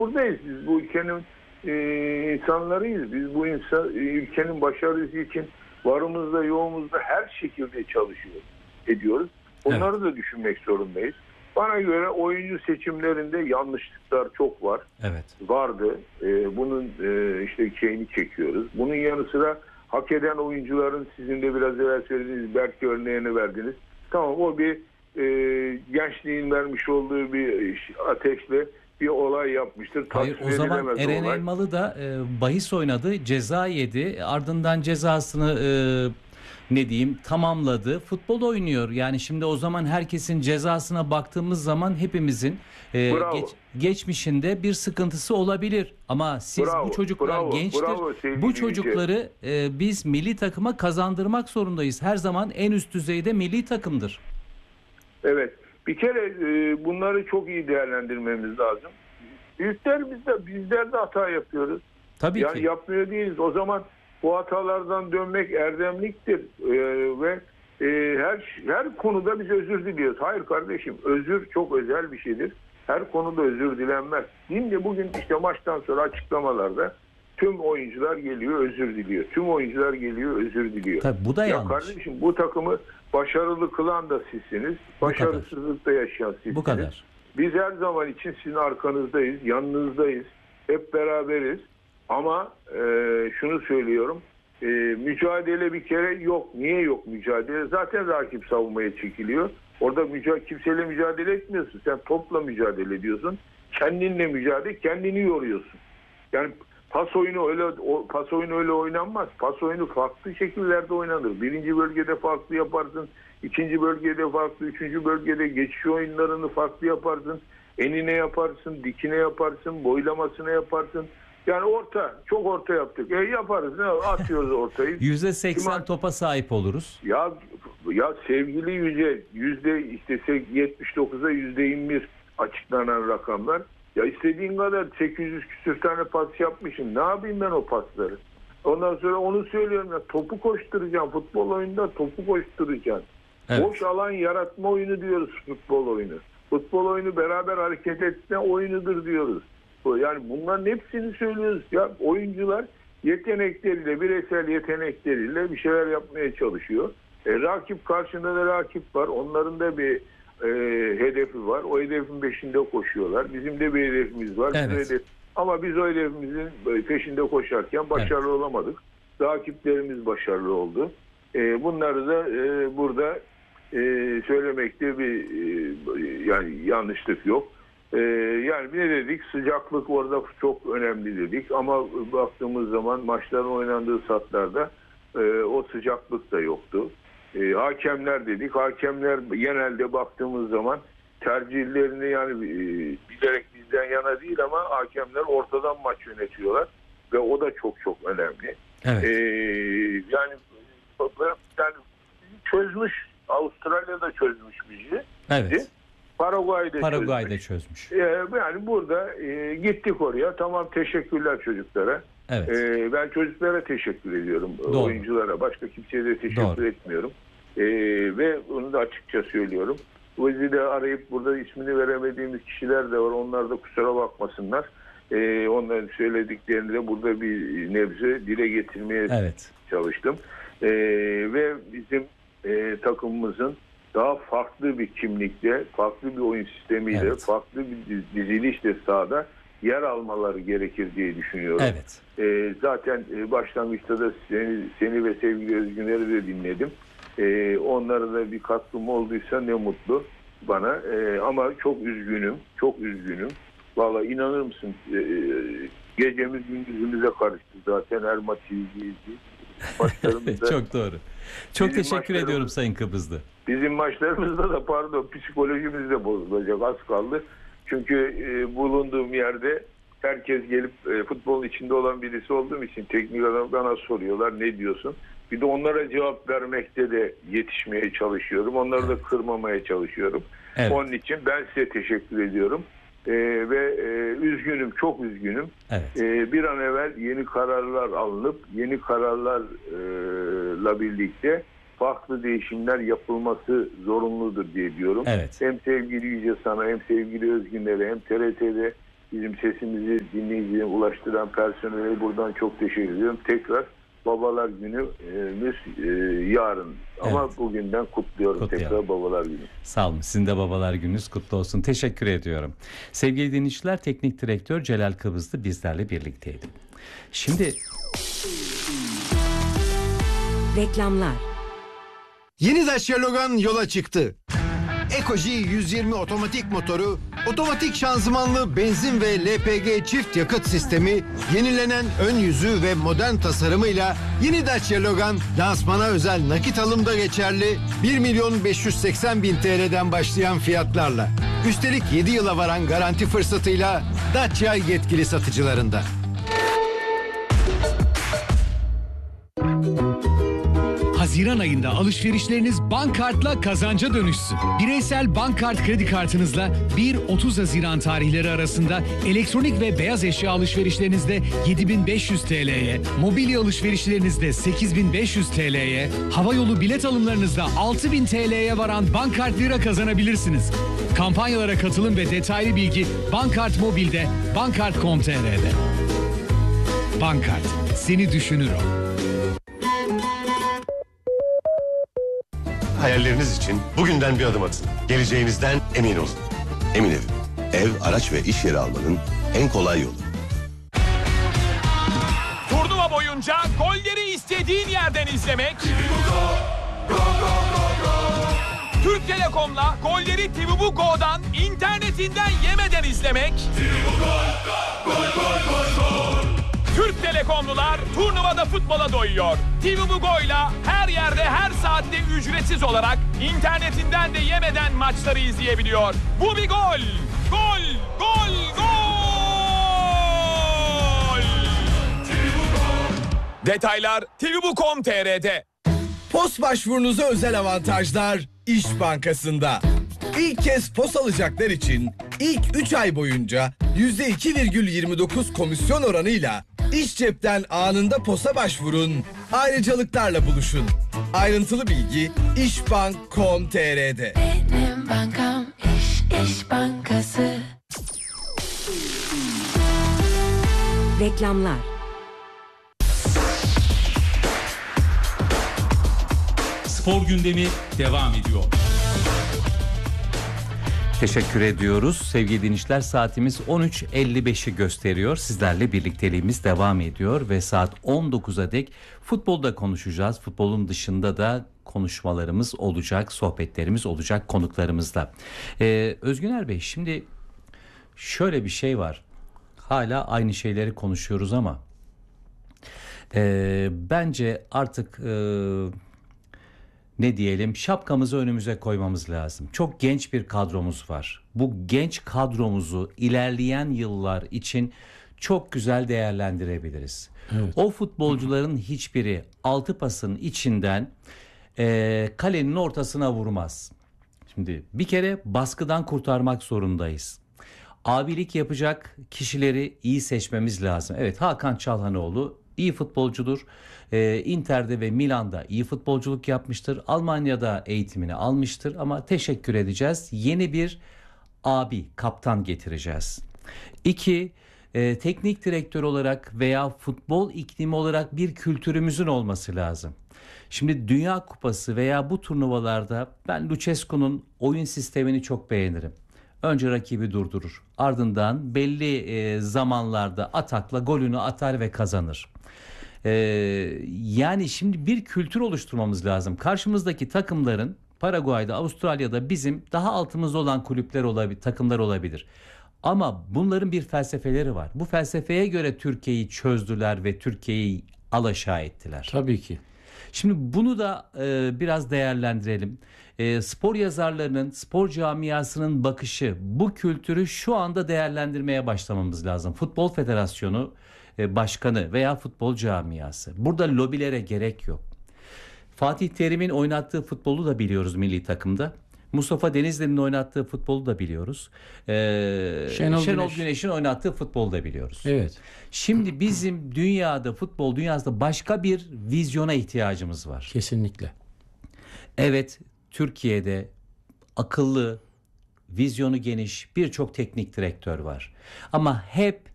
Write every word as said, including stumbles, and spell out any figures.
buradayız. Biz bu ülkenin e, insanlarıyız. Biz bu insan, ülkenin başarısı için varımızda yoğumuzda her şekilde çalışıyoruz, ediyoruz. Onları evet. da düşünmek zorundayız. Bana göre oyuncu seçimlerinde yanlışlıklar çok var. Evet. Vardı. E, bunun e, işte şeyini çekiyoruz. Bunun yanı sıra hak eden oyuncuların, sizin de biraz evvel söylediğiniz Berke örneğini verdiniz. Tamam, o bir e, gençliğin vermiş olduğu bir ateşle bir olay yapmıştır. Hayır, o zaman Eren olay. Elmalı da e, bahis oynadı, ceza yedi. Ardından cezasını e, ne diyeyim tamamladı. Futbol oynuyor. Yani şimdi o zaman herkesin cezasına baktığımız zaman hepimizin e, geç, geçmişinde bir sıkıntısı olabilir. Ama siz bravo, bu çocuklar bravo, gençtir. Bravo, bu çocukları e, biz milli takıma kazandırmak zorundayız. Her zaman en üst düzeyde milli takımdır. Evet. Bir kere e, bunları çok iyi değerlendirmemiz lazım. Büyüklerimiz de, bizler de hata yapıyoruz. Tabii yani ki. Yapmıyor değiliz. O zaman bu hatalardan dönmek erdemliktir e, ve e, her her konuda biz özür diliyoruz. Hayır kardeşim, özür çok özel bir şeydir. Her konuda özür dilenmez. Şimdi bugün işte maçtan sonra açıklamalarda tüm oyuncular geliyor, özür diliyor. Tüm oyuncular geliyor, özür diliyor. Tabii bu da ya yanlış. Kardeşim, bu takımı başarılı kılan da sizsiniz. Başarısızlıkta yaşayan sizsiniz. Bu kadar. Biz her zaman için sizin arkanızdayız, yanınızdayız. Hep beraberiz. Ama e, şunu söylüyorum. E, mücadele bir kere yok. Niye yok mücadele? Zaten rakip savunmaya çekiliyor. Orada mücadele, kimseyle mücadele etmiyorsun. Sen topla mücadele ediyorsun. Kendinle mücadele, kendini yoruyorsun. Yani pas oyunu öyle o, pas oyunu öyle oynanmaz. Pas oyunu farklı şekillerde oynanır. Birinci bölgede farklı yaparsın. İkinci bölgede farklı. Üçüncü bölgede geçiş oyunlarını farklı yaparsın. Enine yaparsın, dikine yaparsın, boylamasına yaparsın. Yani orta, çok orta yaptık. E yaparız, ne atıyoruz ortayı. yüzde seksen topa sahip oluruz. Ya ya sevgili Yüce, yüzde işte yetmiş dokuza yüzde yirmi bir açıklanan rakamlar. Ya istediğin kadar sekiz yüz küsür tane pas yapmışım. Ne yapayım ben o pasları? Ondan sonra onu söylüyorum ya, topu koşturacağım. Futbol oyununda topu koşturacağım. Evet. Boş alan yaratma oyunu diyoruz futbol oyunu. Futbol oyunu beraber hareket etme oyunudur diyoruz. Yani bunların hepsini söylüyoruz. Ya oyuncular yetenekleriyle, bireysel yetenekleriyle bir şeyler yapmaya çalışıyor. E, rakip karşında da rakip var. Onların da bir e, hedefi var. O hedefin peşinde koşuyorlar. Bizim de bir hedefimiz var. Evet. Hedef... Ama biz o hedefimizin peşinde koşarken başarılı evet. olamadık. Rakiplerimiz başarılı oldu. E, bunları da e, burada e, söylemekte bir e, yani yanlışlık yok. Ee, yani ne dedik? Sıcaklık orada çok önemli dedik. Ama baktığımız zaman maçların oynandığı saatlerde e, o sıcaklık da yoktu. E, hakemler dedik. Hakemler genelde baktığımız zaman tercihlerini yani e, bilerek bizden yana değil ama hakemler ortadan maç yönetiyorlar. Ve o da çok çok önemli. Evet. E, yani, yani çözmüş. Avustralya'da çözmüş bizi. Evet. Paraguay'da, Paraguay'da çözmüş. çözmüş. Ee, yani burada e, gittik oraya. Tamam, teşekkürler çocuklara. Evet. Ee, ben çocuklara teşekkür ediyorum. Doğru. Oyunculara. Başka kimseye de teşekkür Doğru. etmiyorum. Ee, ve onu da açıkça söylüyorum. Bu yüzden de arayıp burada ismini veremediğimiz kişiler de var. Onlar da kusura bakmasınlar. Ee, onların söylediklerini de burada bir nebze dile getirmeye evet. çalıştım. Ee, ve bizim e, takımımızın daha farklı bir kimlikle, farklı bir oyun sistemiyle, evet. farklı bir dizilişle sahada yer almaları gerekir diye düşünüyorum. Evet. Ee, zaten başlangıçta da seni, seni ve sevgili Özgüner'i de dinledim. Ee, onlara da bir katkım olduysa ne mutlu bana. Ee, ama çok üzgünüm, çok üzgünüm. Vallahi inanır mısın? Ee, gecemiz gündüzümüze karıştı zaten, her maçı izleyeceğiz. Çok doğru. Çok teşekkür ediyorum Sayın Kıbrıslı. Bizim maçlarımızda da pardon psikolojimiz de bozulacak, az kaldı. Çünkü e, bulunduğum yerde herkes gelip e, futbolun içinde olan birisi olduğum için teknik adam bana soruyorlar, ne diyorsun? Bir de onlara cevap vermekte de yetişmeye çalışıyorum. Onları evet. da kırmamaya çalışıyorum. Evet. Onun için ben size teşekkür ediyorum. Ee, ve e, üzgünüm, çok üzgünüm. Evet. Ee, bir an evvel yeni kararlar alınıp yeni kararlarla birlikte farklı değişimler yapılması zorunludur diye diyorum. Evet. Hem sevgili Yüce sana, hem sevgili Özgünler'e, hem T R T'de bizim sesimizi dinleyiciye ulaştıran personele buradan çok teşekkür ediyorum. Tekrar Babalar Günü'müz e, yarın ama Evet. bugünden kutluyorum Kutlayalım. tekrar Babalar Günü. Sağ olun. Sizin de babalar gününüz kutlu olsun. Teşekkür ediyorum. Sevgili dinleyiciler, teknik direktör Celal Kıvızlı bizlerle birlikteydi. Şimdi Reklamlar. Yeni Dacia Logan yola çıktı. Ecoji yüz yirmi otomatik motoru, otomatik şanzımanlı benzin ve L P G çift yakıt sistemi, yenilenen ön yüzü ve modern tasarımıyla yeni Dacia Logan lansmana özel nakit alımda geçerli bir milyon beş yüz seksen bin T L'den başlayan fiyatlarla. Üstelik yedi yıla varan garanti fırsatıyla Dacia yetkili satıcılarında. Haziran ayında alışverişleriniz Bankart'la kazanca dönüşsün. Bireysel Bankart kredi kartınızla bir otuz Haziran tarihleri arasında elektronik ve beyaz eşya alışverişlerinizde yedi bin beş yüz T L'ye, mobilya alışverişlerinizde sekiz bin beş yüz T L'ye, havayolu bilet alımlarınızda altı bin T L'ye varan Bankart lira kazanabilirsiniz. Kampanyalara katılım ve detaylı bilgi Bankart Mobil'de, bankart nokta com nokta t r'de. Bankart, seni düşünür o. Hayalleriniz için bugünden bir adım atın. Geleceğinizden emin olun. Emin Ev. Ev, araç ve iş yeri almanın en kolay yolu. Turnuva boyunca golleri istediğin yerden izlemek. Türk Telekom'la golleri T V Bu Go'dan internetinden yemeden izlemek. Türk Telekomlular turnuvada futbola doyuyor. T V Bu Go'yla her yerde her saatte ücretsiz olarak internetinden de yemeden maçları izleyebiliyor. Bu bir gol. Gol, gol, gol. Detaylar T V Bu nokta com nokta t r'de. Pos başvurunuza özel avantajlar İş Bankası'nda. İlk kez pos alacaklar için ilk üç ay boyunca yüzde iki virgül yirmi dokuz komisyon oranıyla İş Cep'ten anında posa başvurun, ayrıcalıklarla buluşun. Ayrıntılı bilgi işbank nokta com nokta t r'de. Benim bankam İş, İş Bankası. Reklamlar. Spor gündemi devam ediyor. teşekkür ediyoruz. Sevgili dinleyiciler, saatimiz on üç elli beşi gösteriyor. Sizlerle birlikteliğimiz devam ediyor ve saat on dokuza dek futbolda konuşacağız. Futbolun dışında da konuşmalarımız olacak, sohbetlerimiz olacak konuklarımızla. Ee, Özgüner Bey, şimdi şöyle bir şey var. Hala aynı şeyleri konuşuyoruz ama e, bence artık e, ne diyelim, şapkamızı önümüze koymamız lazım. Çok genç bir kadromuz var. Bu genç kadromuzu ilerleyen yıllar için çok güzel değerlendirebiliriz. Evet. O futbolcuların hiçbiri altı pasın içinden e, kalenin ortasına vurmaz. Şimdi bir kere baskıdan kurtarmak zorundayız. Abilik yapacak kişileri iyi seçmemiz lazım. Evet, Hakan Çalhanoğlu iyi futbolcudur. Ee, Inter'de ve Milan'da iyi futbolculuk yapmıştır. Almanya'da eğitimini almıştır ama teşekkür edeceğiz. Yeni bir abi, kaptan getireceğiz. İki, e, teknik direktör olarak veya futbol iklimi olarak bir kültürümüzün olması lazım. Şimdi Dünya Kupası veya bu turnuvalarda ben Lucescu'nun oyun sistemini çok beğenirim. Önce rakibi durdurur. Ardından belli e, zamanlarda atakla golünü atar ve kazanır. Ee, yani şimdi bir kültür oluşturmamız lazım. Karşımızdaki takımların Paraguay'da, Avustralya'da bizim daha altımızda olan kulüpler olabilir, takımlar olabilir. Ama bunların bir felsefeleri var. Bu felsefeye göre Türkiye'yi çözdüler ve Türkiye'yi alaşağı ettiler. Tabii ki. Şimdi bunu da e, biraz değerlendirelim. E, spor yazarlarının, spor camiasının bakışı, bu kültürü şu anda değerlendirmeye başlamamız lazım. Futbol Federasyonu e, Başkanı veya futbol camiası. Burada lobilere gerek yok. Fatih Terim'in oynattığı futbolu da biliyoruz milli takımda. Mustafa Denizli'nin oynattığı futbolu da biliyoruz. Ee, Şenol, Şenol Güneş. Güneş'in oynattığı futbolu da biliyoruz. Evet. Şimdi bizim dünyada, futbol dünyasında başka bir vizyona ihtiyacımız var. Kesinlikle. Evet, Türkiye'de akıllı vizyonu geniş birçok teknik direktör var. Ama hep